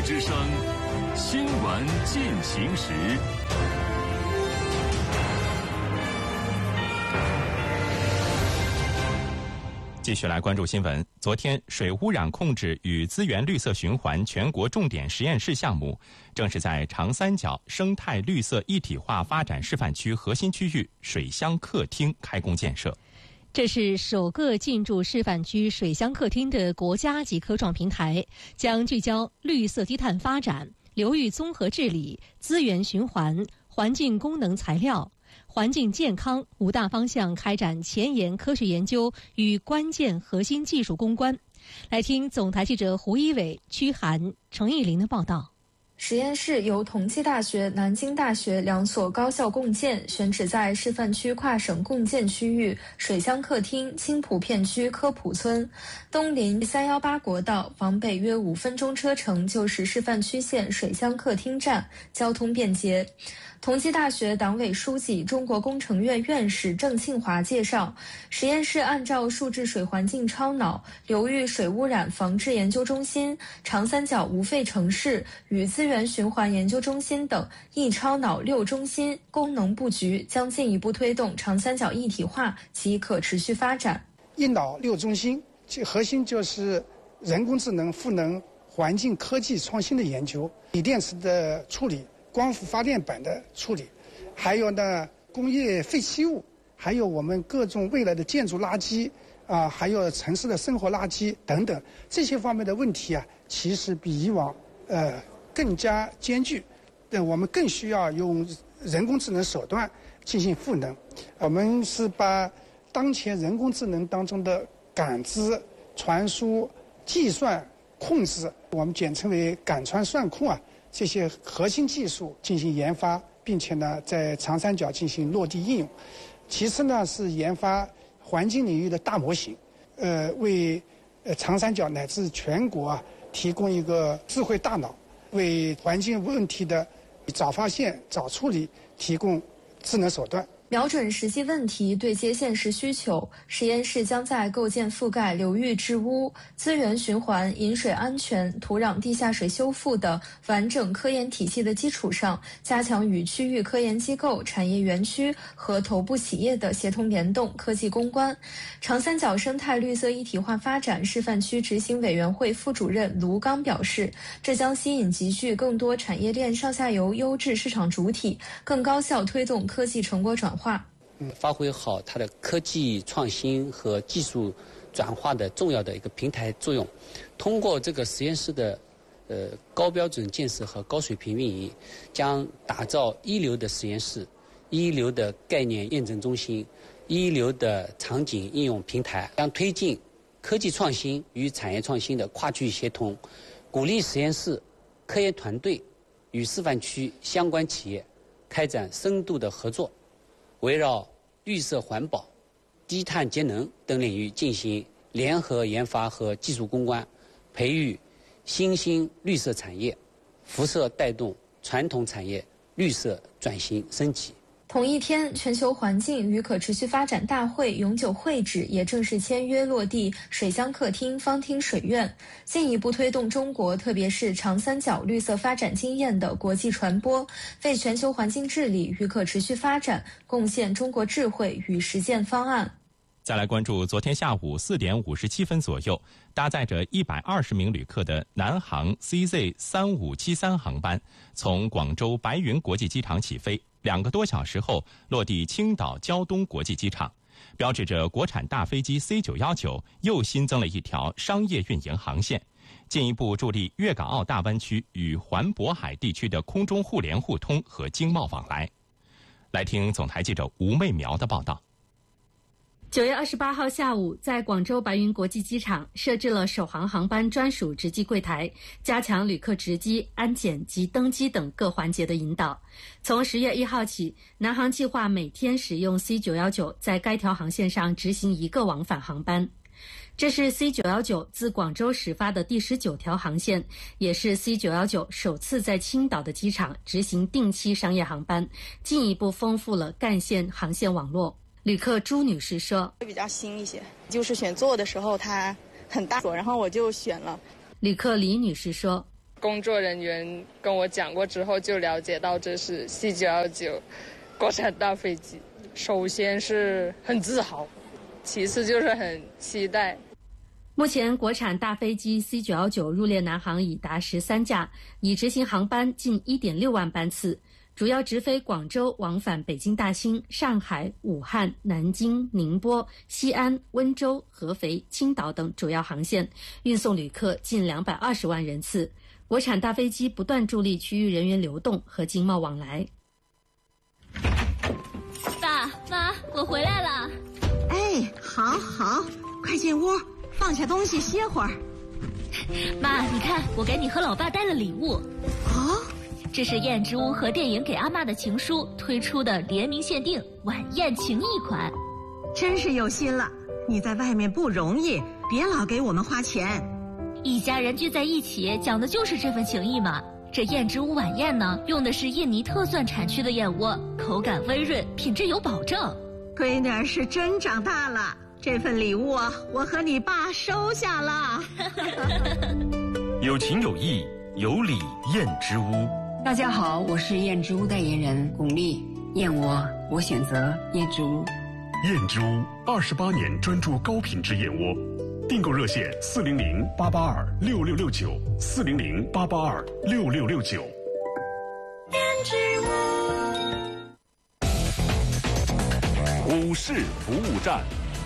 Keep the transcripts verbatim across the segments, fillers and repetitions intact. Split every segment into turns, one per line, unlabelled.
之声新闻进行时。
继续来关注新闻。昨天，水污染控制与资源绿色循环全国重点实验室项目正是在长三角生态绿色一体化发展示范区核心区域水乡客厅开工建设。
这是首个进驻示范区水乡客厅的国家级科创平台，将聚焦绿色低碳发展、流域综合治理、资源循环、环境功能材料、环境健康五大方向开展前沿科学研究与关键核心技术攻关。来听总台记者胡一伟、屈涵、程艺林的报道。
实验室由同济大学、南京大学两所高校共建，选址在示范区跨省共建区域水乡客厅青浦片区科普村，东临三一八国道，往北约五分钟车程就是示范区县水乡客厅站，交通便捷。同济大学党委书记、中国工程院院士郑庆华介绍，实验室按照数字水环境超脑、流域水污染防治研究中心、长三角无废城市与资源循环研究中心等一超脑六中心功能布局，将进一步推动长三角一体化及可持续发展。
一脑六中心，其核心就是人工智能、赋能、环境科技创新的研究，锂电池的处理、光伏发电板的处理，还有呢工业废弃物，还有我们各种未来的建筑垃圾啊，还有城市的生活垃圾等等这些方面的问题啊，其实比以往呃更加艰巨。对，我们更需要用人工智能手段进行赋能。我们是把当前人工智能当中的感知、传输、计算、控制，我们简称为感传算控啊。这些核心技术进行研发，并且呢，在长三角进行落地应用。其次呢，是研发环境领域的大模型，呃，为呃长三角乃至全国啊提供一个智慧大脑，为环境问题的早发现、早处理提供智能手段。
瞄准实际问题，对接现实需求，实验室将在构建覆盖流域治污、资源循环、饮水安全、土壤地下水修复的完整科研体系的基础上，加强与区域科研机构、产业园区和头部企业的协同联动、科技攻关。长三角生态绿色一体化发展示范区执行委员会副主任卢刚表示，这将吸引集聚更多产业链上下游优质市场主体，更高效推动科技成果转化。
嗯，发挥好它的科技创新和技术转化的重要的一个平台作用。通过这个实验室的呃高标准建设和高水平运营，将打造一流的实验室、一流的概念验证中心、一流的场景应用平台，将推进科技创新与产业创新的跨区域协同，鼓励实验室、科研团队与示范区相关企业开展深度的合作，围绕绿色环保、低碳节能等领域进行联合研发和技术攻关，培育新兴绿色产业，辐射带动传统产业绿色转型升级。
同一天，全球环境与可持续发展大会永久会址也正式签约落地水乡客厅方厅水院，进一步推动中国特别是长三角绿色发展经验的国际传播，为全球环境治理与可持续发展贡献中国智慧与实践方案。
再来关注昨天下午四点五十七分左右，搭载着一百二十名旅客的南航 C Z 三五七三航班从广州白云国际机场起飞，两个多小时后落地青岛胶东国际机场，标志着国产大飞机 C 九一九又新增了一条商业运营航线，进一步助力粤港澳大湾区与环渤海地区的空中互联互通和经贸往来。来听总台记者吴媚苗的报道。
九月二十八号下午，在广州白云国际机场设置了首航航班专属值机柜台，加强旅客值机、安检及登机等各环节的引导。从十月一号起，南航计划每天使用 C 九一九在该条航线上执行一个往返航班。这是 C 九一九自广州始发的第十九条航线，也是 C 九一九首次在青岛的机场执行定期商业航班，进一步丰富了干线航线网络。旅客朱女士说，
比较新一些，就是选座的时候它很大，然后我就选了。
旅客李女士说，
工作人员跟我讲过之后，就了解到这是 C 九一九国产大飞机。首先是很自豪，其次就是很期待。
目前国产大飞机 C 九一九入列南航已达十三架，已执行航班近 一点六万班次，主要直飞广州往返北京大兴、上海、武汉、南京、宁波、西安、温州、合肥、青岛等主要航线，运送旅客近两百二十万人次。国产大飞机不断助力区域人员流动和经贸往来。
爸妈，我回来了。
哎，好好，快进屋，放下东西歇会儿。
妈，你看，我给你和老爸带了礼物。
哦，
这是燕之屋和电影给阿嬷的情书推出的联名限定晚宴情谊款。
真是有心了，你在外面不容易，别老给我们花钱。
一家人聚在一起，讲的就是这份情谊嘛。这燕之屋晚宴呢，用的是印尼特蒜产区的燕窝，口感温润，品质有保证。
闺女儿是真长大了，这份礼物啊，我和你爸收下了。
有情有义，有礼燕之屋。
大家好，我是燕之屋代言人巩俐。燕窝，我选择燕之屋。
燕之屋二十八年专注高品质燕窝，订购热线四零零八八二六六六九四零零八八二六六六九。
燕之
屋股市服务站，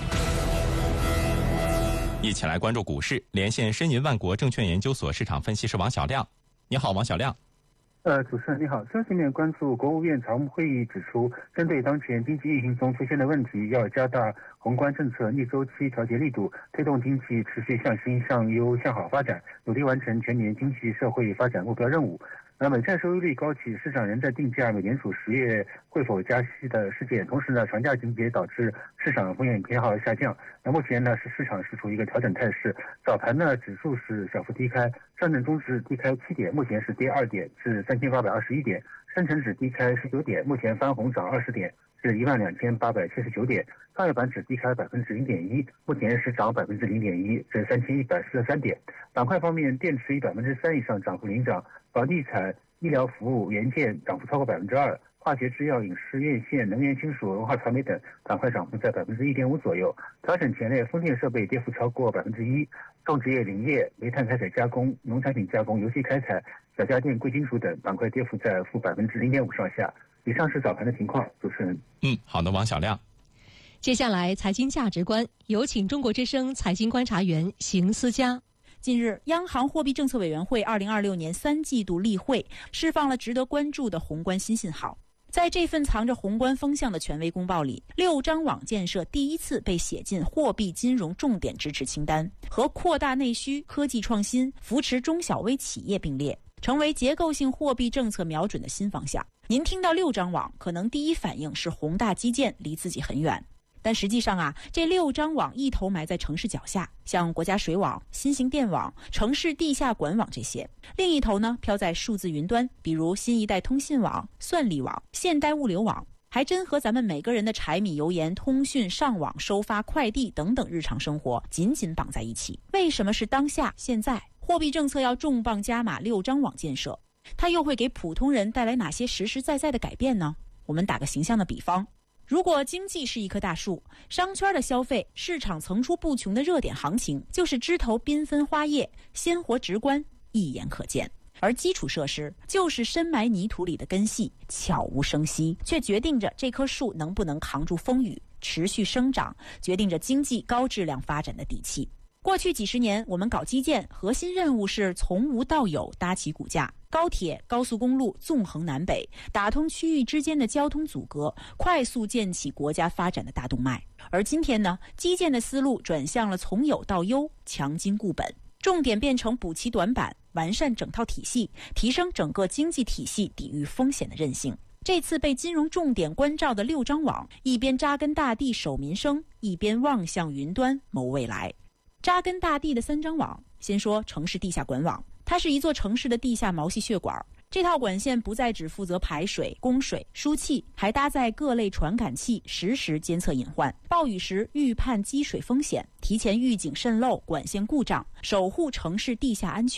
一起来关注股市，连线申银万国证券研究所市场分析师王小亮。你好，王小亮。
呃，主持人你好。消息面关注，国务院常务会议指出，针对当前经济运行中出现的问题，要加大宏观政策逆周期调节力度，推动经济持续向新、向优、向好发展，努力完成全年经济社会发展目标任务。那美债收益率高企，市场仍在定价美联储十月会否加息的事件，同时呢，长假情节导致市场风险偏好下降。那目前呢，是市场是处于一个调整态势。早盘呢，指数是小幅低开，上证综指低开七点，目前是跌二点，至三千八百二十一点；深成指低开十九点，目前翻红涨二十点，是一万两千八百七十九点；创业板指低开百分之零点一，目前是涨百分之零点一，至三千一百四十三点。板块方面，电池以百分之三以上涨幅领涨，房地产、医疗服务、元件涨幅超过百分之二，化学制药、影视院线、能源金属、文化传媒等板块涨幅在百分之一点五左右。调整前列，风电设备跌幅超过百分之一，种植业、林业、煤炭开采加工、农产品加工、油气开采、小家电、贵金属等板块跌幅在负百分之零点五上下。以上是早盘的情况，主持人。
嗯，好的，王小亮。
接下来财经价值观，有请中国之声财经观察员邢思佳。
近日，央行货币政策委员会二零二六年三季度例会释放了值得关注的宏观新信号。在这份藏着宏观风向的权威公报里，六张网建设第一次被写进货币金融重点支持清单，和扩大内需、科技创新、扶持中小微企业并列，成为结构性货币政策瞄准的新方向。您听到六张网，可能第一反应是宏大基建离自己很远。但实际上啊，这六张网一头埋在城市脚下，像国家水网、新型电网、城市地下管网这些；另一头呢，飘在数字云端，比如新一代通信网、算力网、现代物流网，还真和咱们每个人的柴米油盐、通讯、上网、收发、快递等等日常生活紧紧绑在一起。为什么是当下现在货币政策要重磅加码六张网建设？它又会给普通人带来哪些实实在在的改变呢？我们打个形象的比方，如果经济是一棵大树，商圈的消费、市场层出不穷的热点行情就是枝头缤纷花叶，鲜活直观，一眼可见。而基础设施就是深埋泥土里的根系，悄无声息，却决定着这棵树能不能扛住风雨，持续生长，决定着经济高质量发展的底气。过去几十年，我们搞基建，核心任务是从无到有搭起骨架，高铁、高速公路纵横南北，打通区域之间的交通阻隔，快速建起国家发展的大动脉。而今天呢，基建的思路转向了从有到优，强筋固本，重点变成补齐短板，完善整套体系，提升整个经济体系抵御风险的韧性。这次被金融重点关照的六张网，一边扎根大地守民生，一边望向云端谋未来。扎根大地的三张网，先说城市地下管网，它是一座城市的地下毛细血管。这套管线不再只负责排水、供水、输气，还搭载各类传感器，实时监测隐患，暴雨时预判积水风险，提前预警渗漏、管线故障，守护城市地下安全。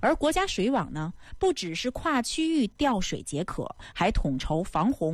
而国家水网呢，不只是跨区域调水解渴，还统筹防洪